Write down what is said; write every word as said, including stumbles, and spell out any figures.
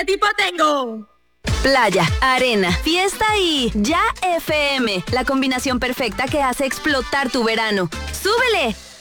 tipo tengo? Playa, arena, fiesta y Ya F M, la combinación perfecta que hace explotar tu verano. ¡Súbele!